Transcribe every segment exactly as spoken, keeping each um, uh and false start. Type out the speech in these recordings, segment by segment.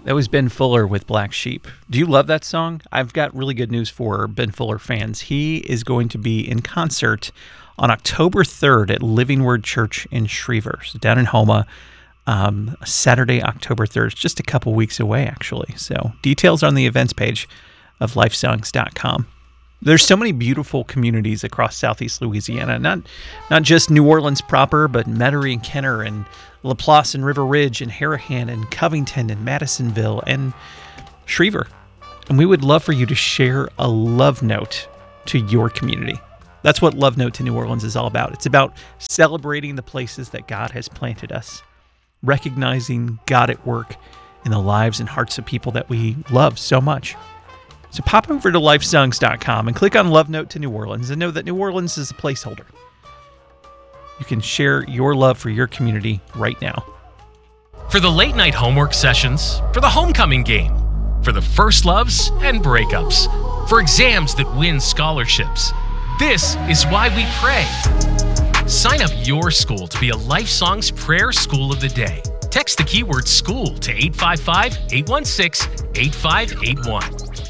That was Ben Fuller with Black Sheep. Do you love that song? I've got really good news for Ben Fuller fans. He is going to be in concert on October third at Living Word Church in Schriever, so down in Homa, um, Saturday, October third. It's just a couple weeks away, actually. So details on the events page of lifesongs dot com. There's so many beautiful communities across Southeast Louisiana, not not just New Orleans proper, but Metairie and Kenner and LaPlace and River Ridge and Harahan and Covington and Madisonville and Schriever. And we would love for you to share a love note to your community. That's what Love Note to New Orleans is all about. It's about celebrating the places that God has planted us, recognizing God at work in the lives and hearts of people that we love so much. So pop over to lifesongs dot com and click on Love Note to New Orleans and know that New Orleans is a placeholder. You can share your love for your community right now. For the late night homework sessions, for the homecoming game, for the first loves and breakups, for exams that win scholarships, this is why we pray. Sign up your school to be a Life Songs Prayer School of the Day. Text the keyword SCHOOL to eight five five, eight one six, eight five eight one.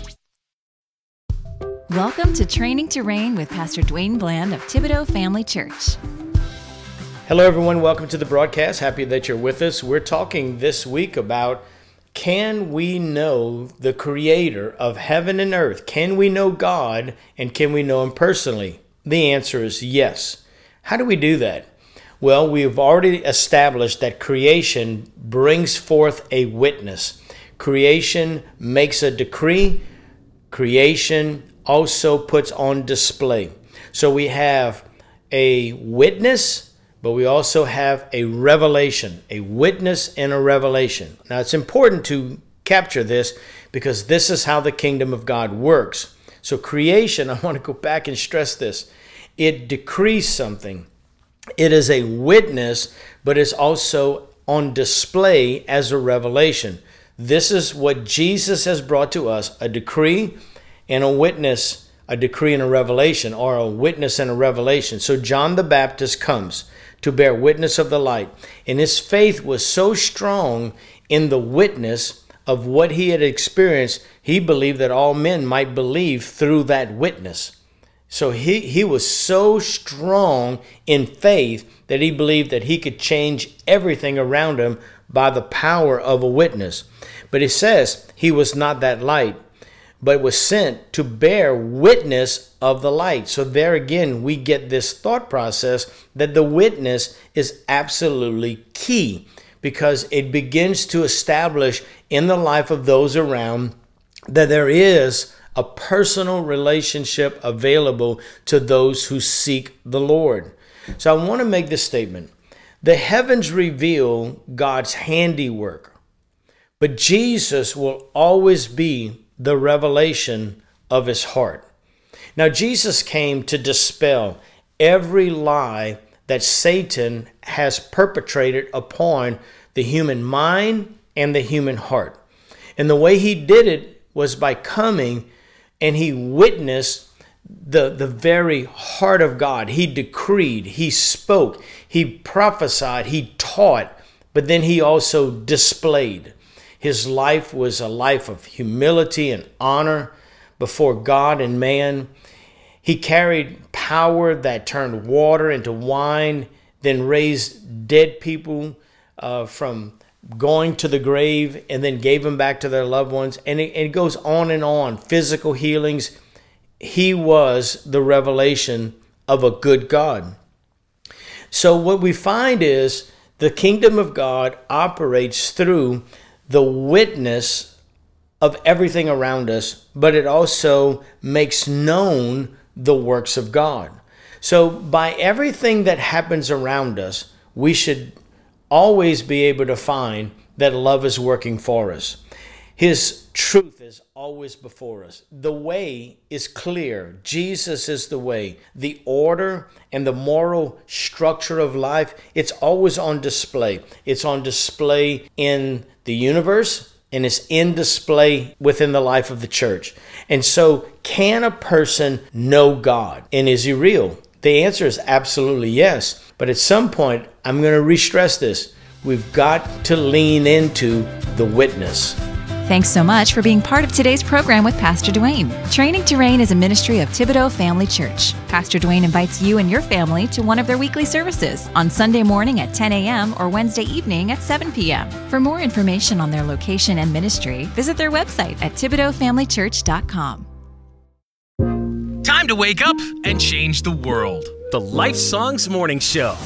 Welcome to Training to Reign with Pastor Dwayne Bland of Thibodaux Family Church. Hello, everyone. Welcome to the broadcast. Happy that you're with us. We're talking this week about, can we know the creator of heaven and earth? Can we know God, and can we know him personally? The answer is yes. How do we do that? Well, we've already established that creation brings forth a witness. Creation makes a decree. Creation also puts on display. So we have a witness, but we also have a revelation, a witness and a revelation. Now, it's important to capture this because this is how the kingdom of God works. So creation, I want to go back and stress this. It decrees something. It is a witness, but it's also on display as a revelation. This is what Jesus has brought to us, a decree and a witness, a decree and a revelation, or a witness and a revelation. So John the Baptist comes to bear witness of the light, and his faith was so strong in the witness of what he had experienced, he believed that all men might believe through that witness. So he, he was so strong in faith that he believed that he could change everything around him by the power of a witness. But it says he was not that light, but was sent to bear witness of the light. So there again, we get this thought process that the witness is absolutely key, because it begins to establish in the life of those around that there is a personal relationship available to those who seek the Lord. So I want to make this statement. The heavens reveal God's handiwork, but Jesus will always be the revelation of his heart. Now, Jesus came to dispel every lie that Satan has perpetrated upon the human mind and the human heart. And the way he did it was by coming and he witnessed the, the very heart of God. He decreed, he spoke, he prophesied, he taught, but then he also displayed. His life was a life of humility and honor before God and man. He carried power that turned water into wine, then raised dead people uh, from going to the grave, and then gave them back to their loved ones. And it, it goes on and on. Physical healings. He was the revelation of a good God. So what we find is the kingdom of God operates through the witness of everything around us, but it also makes known the works of God. So by everything that happens around us, we should always be able to find that love is working for us. His truth is always before us. The way is clear. Jesus is the way. The order and the moral structure of life, it's always on display. It's on display in the universe, and it's in display within the life of the church. And so, can a person know God? And is he real? The answer is absolutely yes. But at some point, I'm going to re-stress this. We've got to lean into the witness. Thanks so much for being part of today's program with Pastor Dwayne. Training to Reign is a ministry of Thibodaux Family Church. Pastor Dwayne invites you and your family to one of their weekly services on Sunday morning at ten a.m. or Wednesday evening at seven p.m. For more information on their location and ministry, visit their website at thibodaux family church dot com. Time to wake up and change the world. The Life Songs Morning Show.